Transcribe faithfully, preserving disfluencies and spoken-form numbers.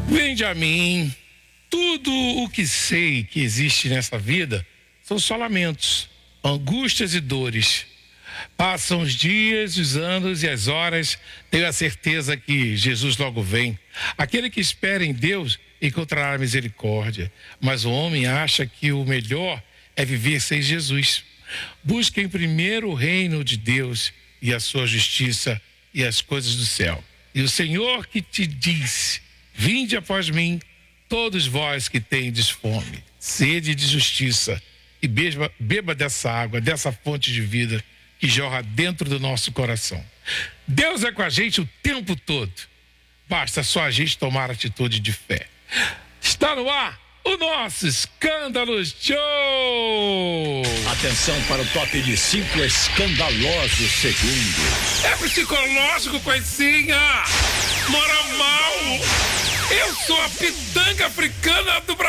Vinde a mim. Tudo o que sei que existe nessa vida são só lamentos, angústias e dores. Passam os dias, os anos e as horas, tenho a certeza que Jesus logo vem. Aquele que espera em Deus encontrará misericórdia, mas o homem acha que o melhor é viver sem Jesus. Busquem primeiro o reino de Deus e a sua justiça e as coisas do céu. E o Senhor que te diz: vinde após mim, todos vós que tendes fome, sede de justiça, e beba, beba dessa água, dessa fonte de vida que jorra dentro do nosso coração. Deus é com a gente o tempo todo. Basta só a gente tomar atitude de fé. Está no ar o nosso Escândalo Show! Atenção para o top de cinco escandalosos segundos. É psicológico, coisinha! Mora mal! Eu sou a pitanga africana do Brasil!